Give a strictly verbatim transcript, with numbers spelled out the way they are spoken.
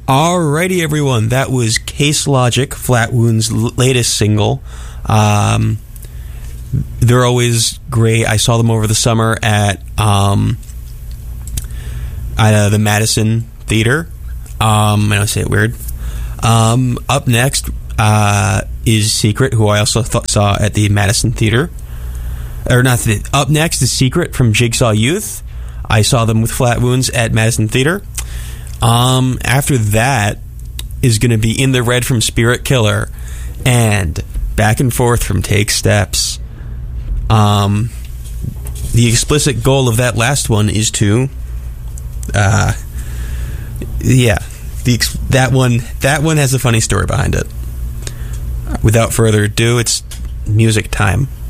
Alrighty, everyone. That was Case Logic, Flat Wound's l- latest single. Um, they're always great. I saw them over the summer at um, uh, the Madison Theater. Um, I don't say it weird. Um, up next uh, is Secret, who I also th- saw at the Madison Theater. Or not. The, up next is Secret from Jigsaw Youth. I saw them with Flat Wounds at Madison Theater. Um, after that is going to be In the Red from Spirit Killer and Back and Forth from Take Steps. Um, the explicit goal of that last one is to, uh, yeah, the ex- that one that one has a funny story behind it. Without further ado, it's music time.